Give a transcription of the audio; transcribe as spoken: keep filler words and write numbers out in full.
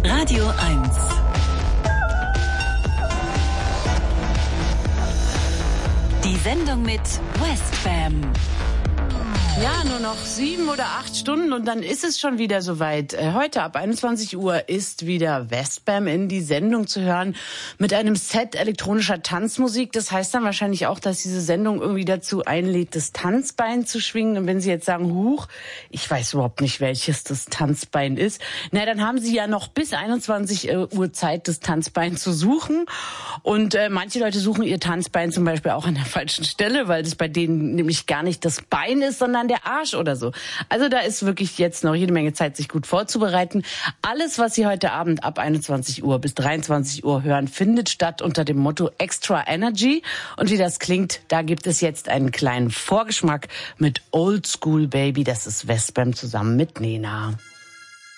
Radio eins. Die Sendung mit Westbam. Ja, nur noch sieben oder acht Stunden und dann ist es schon wieder soweit. Heute ab einundzwanzig Uhr ist wieder Westbam in die Sendung zu hören mit einem Set elektronischer Tanzmusik. Das heißt dann wahrscheinlich auch, dass diese Sendung irgendwie dazu einlädt, das Tanzbein zu schwingen. Und wenn Sie jetzt sagen, huch, ich weiß überhaupt nicht, welches das Tanzbein ist, na, dann haben Sie ja noch bis einundzwanzig Uhr Zeit, das Tanzbein zu suchen. Und äh, manche Leute suchen ihr Tanzbein zum Beispiel auch an der falschen Stelle, weil das bei denen nämlich gar nicht das Bein ist, sondern der Arsch oder so. Also da ist wirklich jetzt noch jede Menge Zeit, sich gut vorzubereiten. Alles, was Sie heute Abend ab einundzwanzig Uhr bis dreiundzwanzig Uhr hören, findet statt unter dem Motto Extra Energy. Und wie das klingt, da gibt es jetzt einen kleinen Vorgeschmack mit Old School Baby. Das ist Westbam zusammen mit Nena.